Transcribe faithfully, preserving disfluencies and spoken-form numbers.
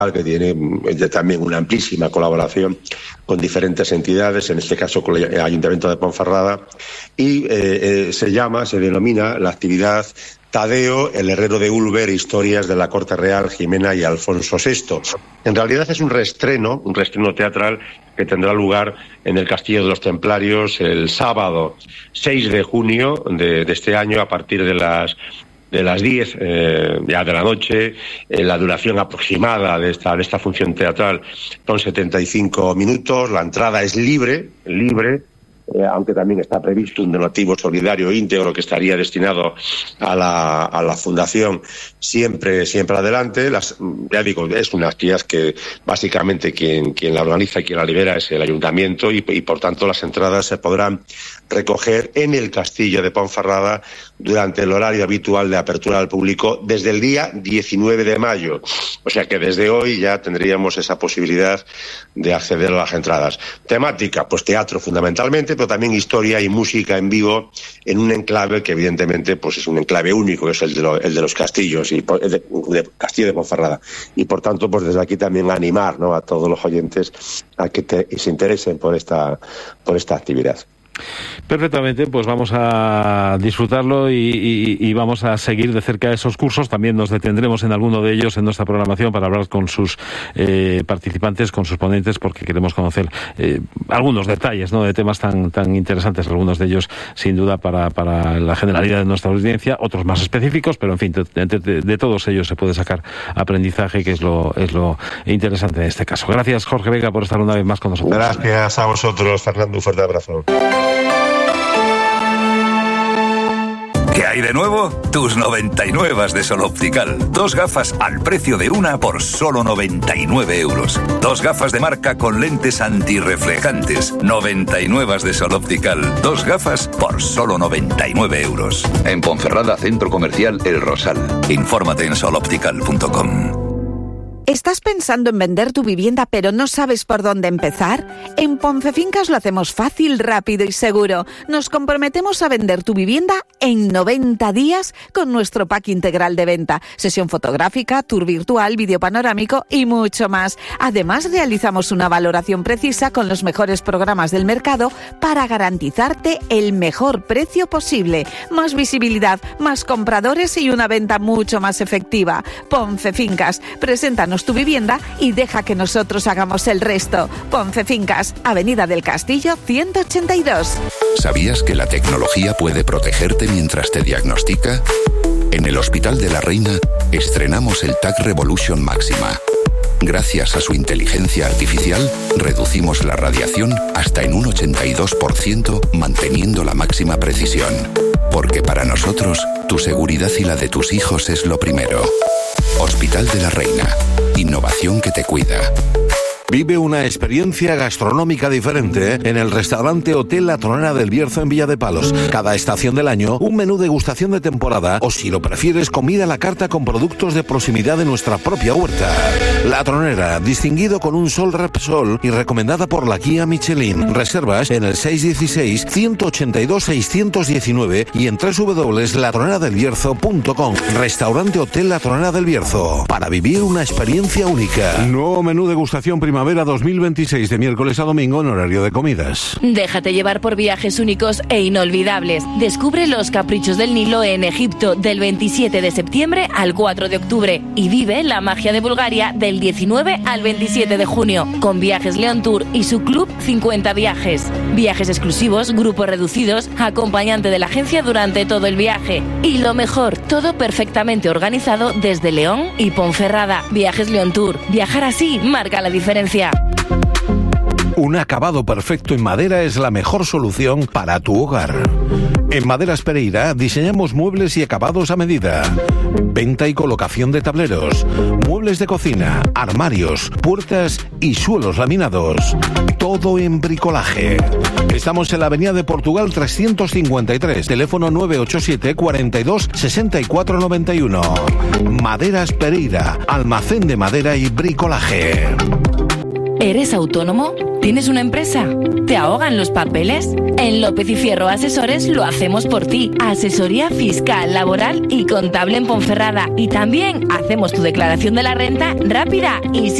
que tiene también una amplísima colaboración con diferentes entidades, en este caso con el Ayuntamiento de Ponferrada, y eh, eh, se llama, se denomina la actividad Tadeo, el herrero de Úlver, historias de la corte real, Jimena y Alfonso sexto. En realidad es un reestreno, un reestreno teatral que tendrá lugar en el Castillo de los Templarios el sábado seis de junio de, de este año, a partir de las de las diez eh, ya de la noche. Eh, la duración aproximada de esta de esta función teatral son setenta y cinco minutos. La entrada es libre, libre. Eh, aunque también está previsto un donativo solidario íntegro que estaría destinado a la, a la fundación siempre siempre adelante. Las, ya digo, es una actividad que básicamente quien, quien la organiza y quien la libera es el ayuntamiento y, y por tanto las entradas se podrán recoger en el Castillo de Ponferrada durante el horario habitual de apertura al público desde el día diecinueve de mayo. O sea que desde hoy ya tendríamos esa posibilidad de acceder a las entradas. Temática, pues teatro fundamentalmente, pero también historia y música en vivo en un enclave que evidentemente pues es un enclave único, que es el de, lo, el de los castillos, y el de, de Castillo de Ponferrada. Y por tanto, pues desde aquí también animar, ¿no?, a todos los oyentes a que te, se interesen por esta, por esta actividad. Perfectamente, pues vamos a disfrutarlo y, y, y vamos a seguir de cerca esos cursos. También nos detendremos en alguno de ellos en nuestra programación para hablar con sus eh, participantes, con sus ponentes, porque queremos conocer eh, algunos detalles, ¿no?, de temas tan tan interesantes, algunos de ellos sin duda para, para la generalidad de nuestra audiencia, otros más específicos, pero en fin, de, de, de todos ellos se puede sacar aprendizaje, que es lo, es lo interesante en este caso. Gracias, Jorge Vega, por estar una vez más con nosotros. Gracias a vosotros, Fernando, un fuerte abrazo. ¿Qué hay de nuevo? Tus noventa y nueve de Sol Optical. Dos gafas al precio de una por solo noventa y nueve euros. Dos gafas de marca con lentes antirreflejantes. noventa y nueve de Sol Optical. Dos gafas por solo noventa y nueve euros. En Ponferrada, Centro Comercial El Rosal. Infórmate en sol optical punto com. ¿Estás pensando en vender tu vivienda pero no sabes por dónde empezar? En Poncefincas lo hacemos fácil, rápido y seguro. Nos comprometemos a vender tu vivienda en noventa días con nuestro pack integral de venta. Sesión fotográfica, tour virtual, vídeo panorámico y mucho más. Además, realizamos una valoración precisa con los mejores programas del mercado para garantizarte el mejor precio posible. Más visibilidad, más compradores y una venta mucho más efectiva. Poncefincas, preséntanos tu vivienda y deja que nosotros hagamos el resto. Poncefincas, Avenida del Castillo ciento ochenta y dos. ¿Sabías que la tecnología puede protegerte mientras te diagnostica? En el Hospital de la Reina estrenamos el T A C Revolution Máxima. Gracias a su inteligencia artificial, reducimos la radiación hasta en un ochenta y dos por ciento, manteniendo la máxima precisión. Porque para nosotros, tu seguridad y la de tus hijos es lo primero. Hospital de la Reina. Innovación que te cuida. Vive una experiencia gastronómica diferente en el restaurante Hotel La Tronera del Bierzo en Villa de Palos. Cada estación del año, un menú degustación de temporada o, si lo prefieres, comida a la carta con productos de proximidad de nuestra propia huerta. La Tronera, distinguido con un Sol Repsol y recomendada por la guía Michelin. Reservas en el seis uno seis, uno ocho dos, seis uno nueve y en doble u doble u doble u punto la tronera del bierzo punto com. Restaurante Hotel La Tronera del Bierzo. Para vivir una experiencia única. Nuevo menú degustación primavera dos mil veintiséis de miércoles a domingo en horario de comidas. Déjate llevar por viajes únicos e inolvidables. Descubre los caprichos del Nilo en Egipto del veintisiete de septiembre al cuatro de octubre y vive la magia de Bulgaria del diecinueve al veintisiete de junio con Viajes León Tour y su club cincuenta viajes. Viajes exclusivos, grupos reducidos, acompañante de la agencia durante todo el viaje. Y lo mejor, todo perfectamente organizado desde León y Ponferrada. Viajes León Tour. Viajar así marca la diferencia. Un acabado perfecto en madera es la mejor solución para tu hogar. En Maderas Pereira diseñamos muebles y acabados a medida. Venta y colocación de tableros, muebles de cocina, armarios, puertas y suelos laminados. Todo en bricolaje. Estamos en la Avenida de Portugal trescientos cincuenta y tres, teléfono nueve ocho siete, cuarenta y dos, sesenta y cuatro noventa y uno. Maderas Pereira, almacén de madera y bricolaje. ¿Eres autónomo? ¿Tienes una empresa? ¿Te ahogan los papeles? En López y Fierro Asesores lo hacemos por ti. Asesoría fiscal, laboral y contable en Ponferrada. Y también hacemos tu declaración de la renta rápida y sin